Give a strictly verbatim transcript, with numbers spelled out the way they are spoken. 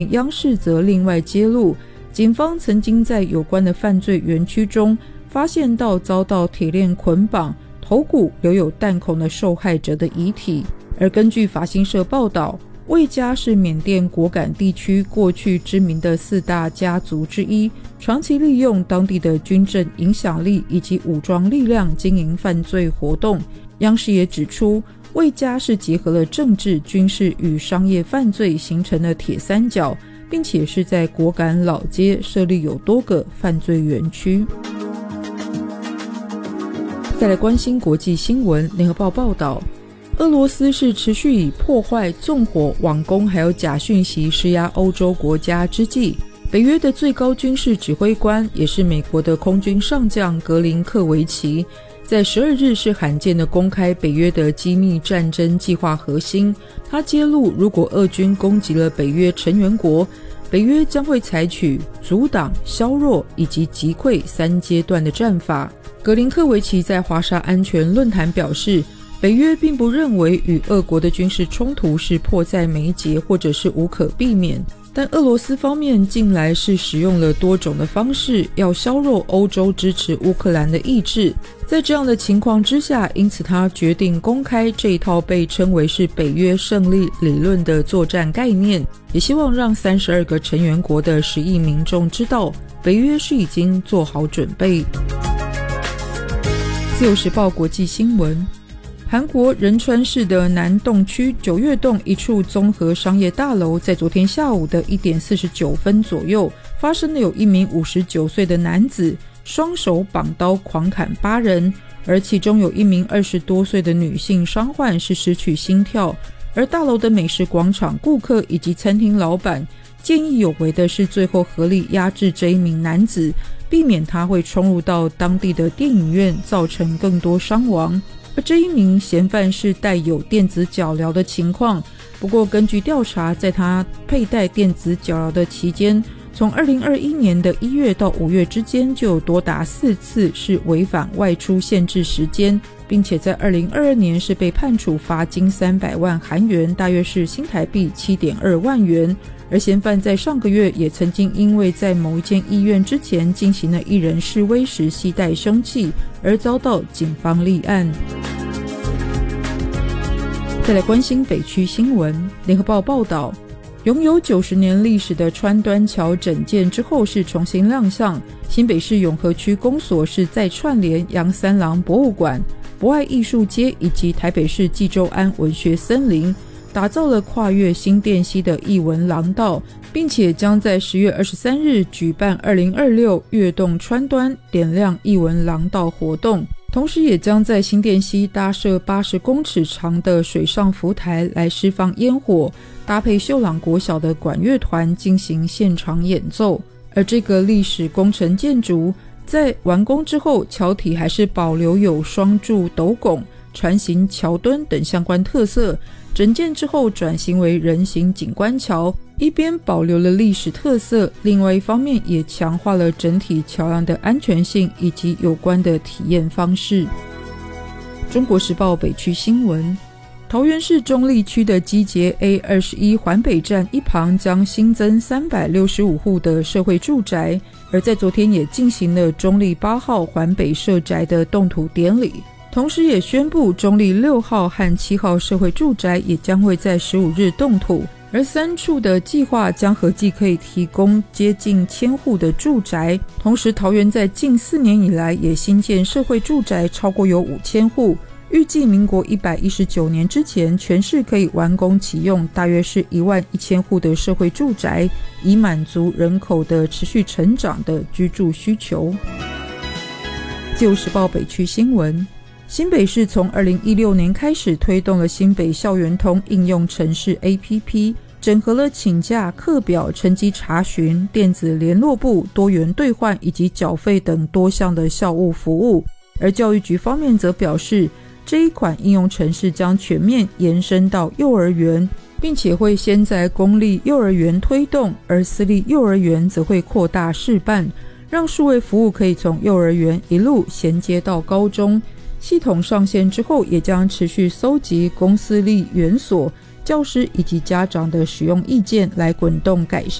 央视则另外揭露，警方曾经在有关的犯罪园区中发现到遭到铁链捆绑、头骨留有弹孔的受害者的遗体。而根据法新社报道，魏家是缅甸果敢地区过去知名的四大家族之一，长期利用当地的军政影响力以及武装力量经营犯罪活动。央视也指出，魏家是结合了政治、军事与商业犯罪形成的铁三角，并且是在果敢老街设立有多个犯罪园区。再来关心国际新闻，联合报报道，俄罗斯是持续以破坏、纵火、网攻还有假讯息施压欧洲国家之际，北约的最高军事指挥官也是美国的空军上将格林克维奇在十二日是罕见的公开北约的机密战争计划核心。他揭露，如果俄军攻击了北约成员国，北约将会采取阻挡、削弱以及击溃三阶段的战法。格林克维奇在华沙安全论坛表示，北约并不认为与俄国的军事冲突是迫在眉睫或者是无可避免，但俄罗斯方面近来是使用了多种的方式要削弱欧洲支持乌克兰的意志。在这样的情况之下，因此他决定公开这一套被称为是北约胜利理论的作战概念，也希望让三十二个成员国的十亿民众知道，北约是已经做好准备。自由时报国际新闻，韩国仁川市的南洞区九月洞一处综合商业大楼，在昨天下午的一点四十九分左右，发生了有一名五十九岁的男子双手绑刀狂砍八人，而其中有一名二十多岁的女性伤患是失去心跳。而大楼的美食广场顾客以及餐厅老板见义勇为的是最后合力压制这一名男子，避免他会冲入到当地的电影院，造成更多伤亡。而这一名嫌犯是带有电子脚镣的情况，不过根据调查，在他佩戴电子脚镣的期间，从二零二一年的一月到五月之间就有多达四次是违反外出限制时间，并且在二零二二年是被判处罚金三百万韩元，大约是新台币 七点二万元。而嫌犯在上个月也曾经因为在某一间医院之前进行了一人示威时携带凶器而遭到警方立案。再来关心北区新闻，联合报报道，拥有九十年历史的川端桥整建之后是重新亮相，新北市永和区公所是再串联杨三郎博物馆、博爱艺术街以及台北市纪州安文学森林，打造了跨越新店溪的艺文廊道，并且将在十月二十三日举办二零二六跃动川端点亮艺文廊道活动，同时也将在新店溪搭设八十公尺长的水上浮台来释放烟火，搭配秀朗国小的管乐团进行现场演奏。而这个历史工程建筑在完工之后，桥体还是保留有双柱斗拱、船形桥墩等相关特色，整建之后转型为人行景观桥，一边保留了历史特色，另外一方面也强化了整体桥梁的安全性以及有关的体验方式。中国时报北区新闻，桃园市中坜区的基捷 A 二十一 环北站一旁将新增三百六十五户的社会住宅，而在昨天也进行了中坜八号环北社宅的动土典礼，同时也宣布中坜六号和七号社会住宅也将会在十五日动土，而三处的计划将合计可以提供接近千户的住宅。同时桃园在近四年以来也新建社会住宅超过有五千户，预计民国一百一十九年之前全市可以完工启用大约是一万一千户的社会住宅，以满足人口的持续成长的居住需求。自由时报北区新闻，新北市从二零一六年开始推动了新北校园通应用程式 A P P， 整合了请假、课表、成绩查询、电子联络簿、多元兑换以及缴费等多项的校务服务。而教育局方面则表示，这一款应用程式将全面延伸到幼儿园，并且会先在公立幼儿园推动，而私立幼儿园则会扩大示范，让数位服务可以从幼儿园一路衔接到高中。系统上线之后，也将持续搜集公私立园所教师以及家长的使用意见来滚动改善